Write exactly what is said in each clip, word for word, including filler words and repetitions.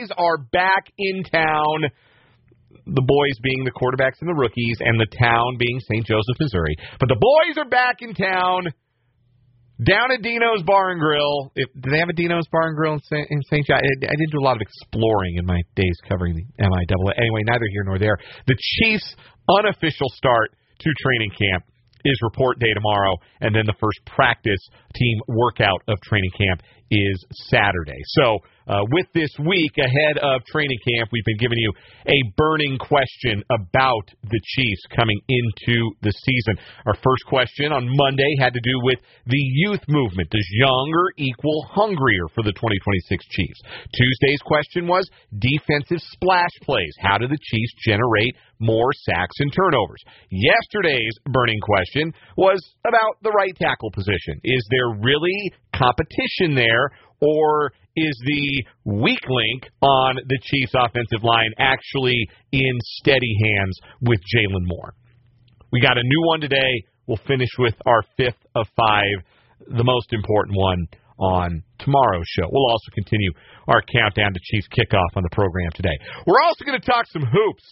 boys are back in town. The boys being the quarterbacks and the rookies, and the town being Saint Joseph, Missouri. But the boys are back in town, down at Dino's Bar and Grill. If, do they have a Dino's Bar and Grill in Saint In Saint John? I, I did do a lot of exploring in my days covering the M I A A. Anyway, neither here nor there. The Chiefs' unofficial start to training camp is report day tomorrow, and then the first practice team workout of training camp is Saturday. So uh, with this week ahead of training camp, we've been giving you a burning question about the Chiefs coming into the season. Our first question on Monday had to do with the youth movement. Does younger equal hungrier for the twenty twenty-six Chiefs? Tuesday's question was defensive splash plays. How do the Chiefs generate more sacks and turnovers? Yesterday's burning question was about the right tackle position. Is there really competition there, or is the weak link on the Chiefs' offensive line actually in steady hands with Jalen Moore? We got a new one today. We'll finish with our fifth of five, the most important one on tomorrow's show. We'll also continue our countdown to Chiefs kickoff on the program today. We're also going to talk some hoops.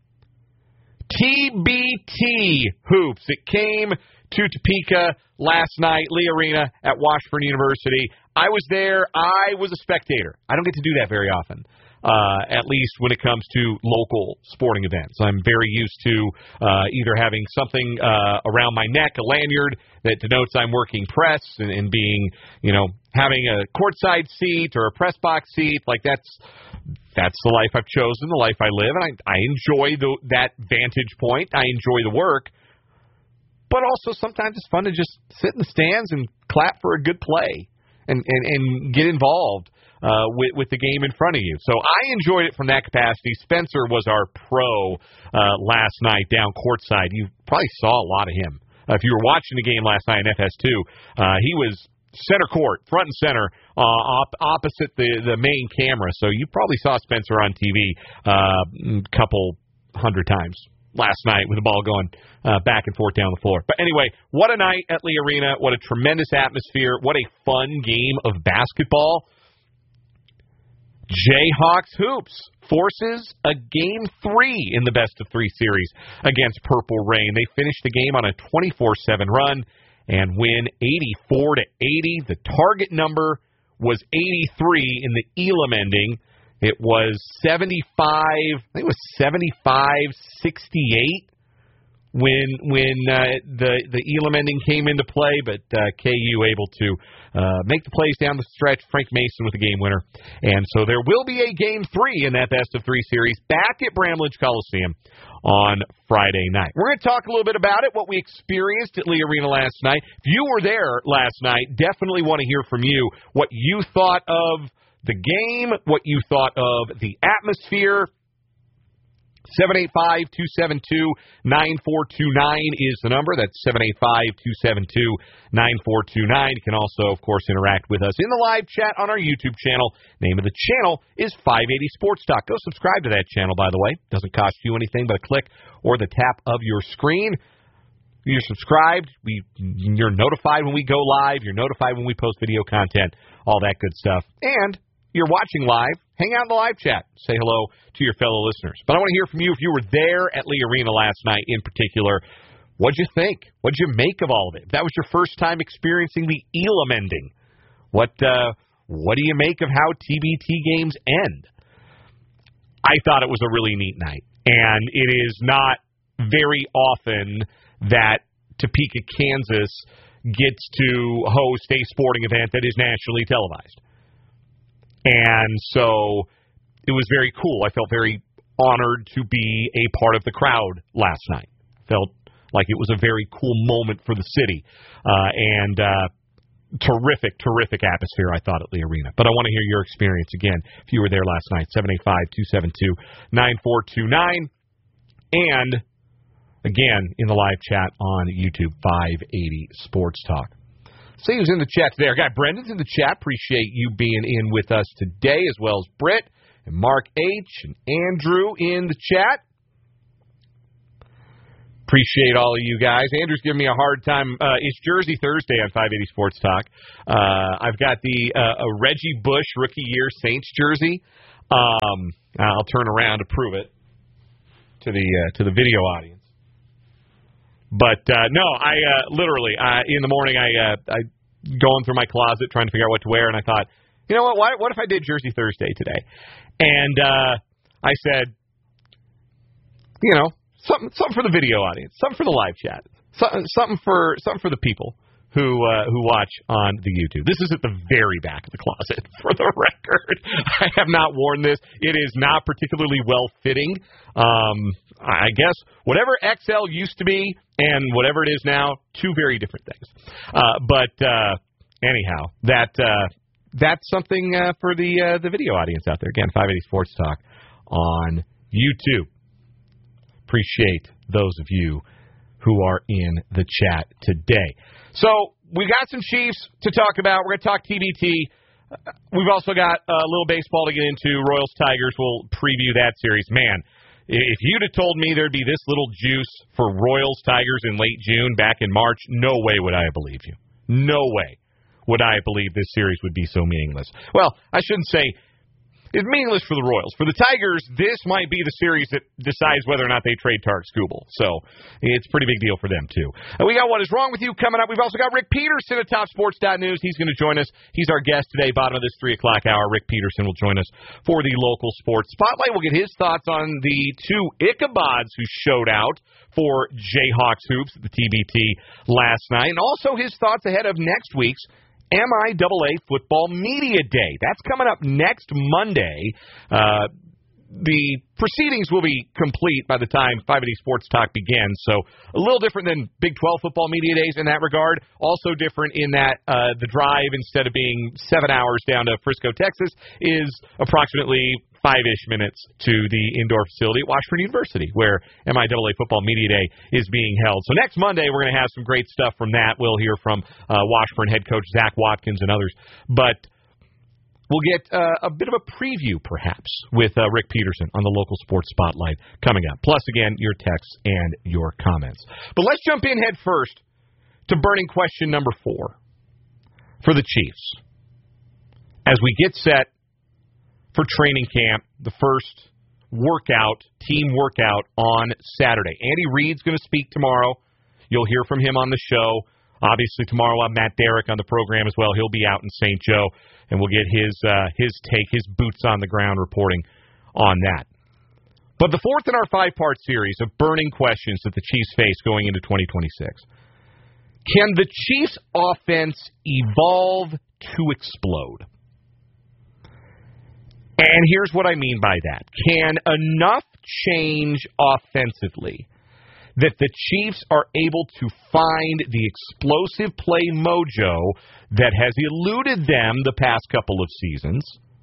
T B T hoops. It came to Topeka last night, Lee Arena at Washburn University. I was there. I was a spectator. I don't get to do that very often, uh, at least when it comes to local sporting events. I'm very used to uh, either having something uh, around my neck, a lanyard that denotes I'm working press, and, and being, you know, having a courtside seat or a press box seat. Like that's that's the life I've chosen, the life I live, and I, I enjoy the, that vantage point. I enjoy the work. But also sometimes it's fun to just sit in the stands and clap for a good play and, and, and get involved uh, with, with the game in front of you. So I enjoyed it from that capacity. Spencer was our pro uh, last night down courtside. You probably saw a lot of him. Uh, if you were watching the game last night in F S two, uh, he was center court, front and center, uh, op- opposite the, the main camera. So you probably saw Spencer on T V uh, a couple hundred times last night with the ball going uh, back and forth down the floor. But anyway, what a night at Lee Arena. What a tremendous atmosphere. What a fun game of basketball. Jayhawks hoops forces a game three in the best of three series against Purple Rain. They finished the game on a twenty-four seven run and win eighty-four to eighty. The target number was eighty-three in the Elam ending. It was seventy-five, I think it was seventy-five sixty-eight when when uh, the the Elam ending came into play, but uh, K U able to uh, make the plays down the stretch. Frank Mason with the game winner. And so there will be a game three in that best of three series back at Bramlage Coliseum on Friday night. We're going to talk a little bit about it, what we experienced at Lee Arena last night. If you were there last night, definitely want to hear from you what you thought of the game, what you thought of the atmosphere. seven eight five, two seven two, nine four two nine is the number. That's seven eight five, two seven two, nine four two nine. You can also, of course, interact with us in the live chat on our YouTube channel. Name of the channel is five eighty Sports Talk. Go subscribe to that channel, by the way. Doesn't cost you anything but a click or the tap of your screen. You're subscribed. We, you're notified when we go live. You're notified when we post video content, all that good stuff. And you're watching live, hang out in the live chat. Say hello to your fellow listeners. But I want to hear from you if you were there at Lee Arena last night in particular. What'd you think? What'd you make of all of it? If that was your first time experiencing the Elam ending, what, uh, what do you make of how T B T games end? I thought it was a really neat night. And it is not very often that Topeka, Kansas gets to host a sporting event that is nationally televised. And so it was very cool. I felt very honored to be a part of the crowd last night. Felt like it was a very cool moment for the city. Uh, and uh, terrific, terrific atmosphere, I thought, at Lee Arena. But I want to hear your experience again if you were there last night. seven eight five, two seven two, nine four two nine. And, again, in the live chat on YouTube, five eighty Sports Talk. See who's in the chat today. Our guy Brendan's in the chat. Appreciate you being in with us today, as well as Britt and Mark H. and Andrew in the chat. Appreciate all of you guys. Andrew's giving me a hard time. Uh, it's Jersey Thursday on five eighty Sports Talk. Uh, I've got the uh, a Reggie Bush rookie year Saints jersey Um, I'll turn around to prove it to the uh, to the video audience. But uh, no, I uh, literally I, in the morning I uh, I going through my closet trying to figure out what to wear, and I thought, you know what? Why, what if I did Jersey Thursday today? And uh, I said, you know, something something for the video audience, something for the live chat, something something for something for the people who uh, who watch on the YouTube. This is at the very back of the closet, for the record. I have not worn this. It is not particularly well-fitting. Um, I guess whatever X L used to be and whatever it is now, two very different things. Uh, but uh, anyhow, that uh, that's something uh, for the uh, the video audience out there. Again, five eighty Sports Talk on YouTube. Appreciate those of you who are in the chat today. So we got some Chiefs to talk about. We're going to talk T B T. Uh, we've also got a little baseball to get into. Royals Tigers. We'll preview that series. Man, if you'd have told me there'd be this little juice for Royals Tigers in late June back in March, no way would I have believed you. No way would I believe this series would be so meaningless. Well, I shouldn't say it's meaningless for the Royals. For the Tigers, this might be the series that decides whether or not they trade Tarek Skubal. So it's a pretty big deal for them, too. And we got What Is Wrong With You coming up. We've also got Rick Peterson at Top Sports dot news. He's going to join us. He's our guest today, bottom of this three o'clock hour. Rick Peterson will join us for the local sports spotlight. We'll get his thoughts on the two Ichabods who showed out for Jayhawks Hoops at the T B T last night, and also his thoughts ahead of next week's M I A A Football Media Day. That's coming up next Monday. Uh, the proceedings will be complete by the time five eighty Sports Talk begins, so a little different than Big twelve Football Media Days in that regard. Also different in that uh, the drive, instead of being seven hours down to Frisco, Texas, is approximately five-ish minutes to the indoor facility at Washburn University, where M I A A Football Media Day is being held. So next Monday, we're going to have some great stuff from that. We'll hear from uh, Washburn head coach Zach Watkins and others. But we'll get uh, a bit of a preview, perhaps, with uh, Rick Peterson on the local sports spotlight coming up. Plus, again, your texts and your comments. But let's jump in head first to burning question number four for the Chiefs. As we get set for training camp, the first workout, team workout on Saturday. Andy Reid's going to speak tomorrow. You'll hear from him on the show. Obviously, tomorrow I'll have Matt Derrick on the program as well. He'll be out in Saint Joe, and we'll get his uh, his take, his boots on the ground reporting on that. But the fourth in our five-part series of burning questions that the Chiefs face going into twenty twenty-six. Can the Chiefs' offense evolve to explode? And here's what I mean by that. Can enough change offensively that the Chiefs are able to find the explosive play mojo that has eluded them the past couple of seasons,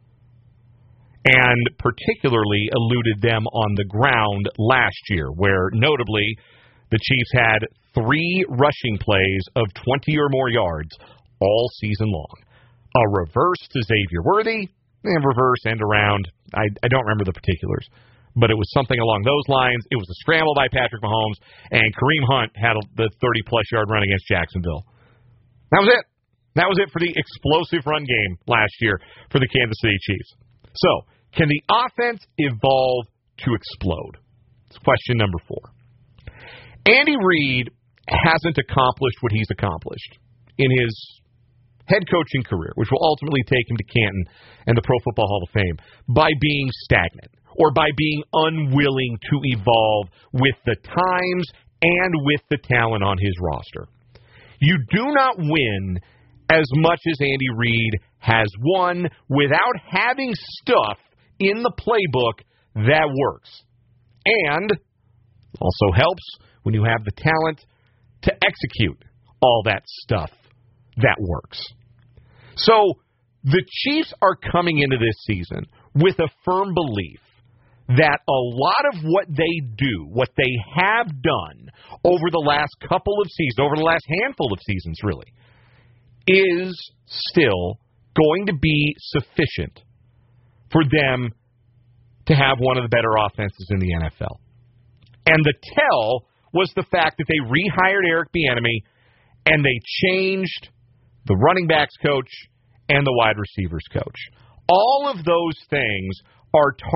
and particularly eluded them on the ground last year, where notably the Chiefs had three rushing plays of twenty or more yards all season long. A reverse to Xavier Worthy, and reverse end around. I, I don't remember the particulars, but it was something along those lines. It was a scramble by Patrick Mahomes, and Kareem Hunt had a, the thirty-plus yard run against Jacksonville. That was it. That was it for the explosive run game last year for the Kansas City Chiefs. So, can the offense evolve to explode? It's question number four. Andy Reid hasn't accomplished what he's accomplished in his head coaching career, which will ultimately take him to Canton and the Pro Football Hall of Fame, by being stagnant or by being unwilling to evolve with the times and with the talent on his roster. You do not win as much as Andy Reid has won without having stuff in the playbook that works. And also helps when you have the talent to execute all that stuff that works. So the Chiefs are coming into this season with a firm belief that a lot of what they do, what they have done over the last couple of seasons, over the last handful of seasons really, is still going to be sufficient for them to have one of the better offenses in the N F L. And the tell was the fact that they rehired Eric Bieniemy and they changed the running backs coach and the wide receivers coach. All of those things are